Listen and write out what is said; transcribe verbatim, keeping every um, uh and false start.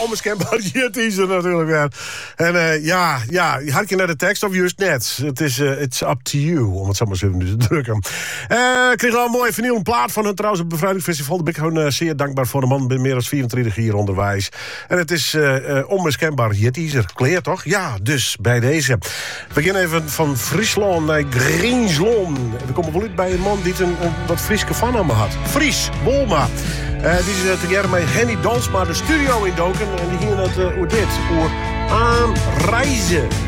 onmiskenbaar. Jit is er natuurlijk weer. En uh, ja, ja, had je naar de tekst of juist net? Het is uh, it's up to you, om het zo maar eens even te drukken. Uh, ik kreeg al een mooie vernieuwde plaat van hun trouwens op het Bevrijdingsfestival. Daar ben ik gewoon uh, zeer dankbaar voor. De man ben meer dan vierentwintig jaar onderwijs. En het is uh, uh, onmiskenbaar. Jit is er. Kleer toch? Ja, dus bij deze. We beginnen even van Friesland naar Greensland. We komen wel uit bij een man die een, een wat Frieske van hem had. Fries, Wolma. Uh, die is uh, together met Henny Dansma de studio indoken. En die gingen het uh, hoe dit. Hoe aanreizen.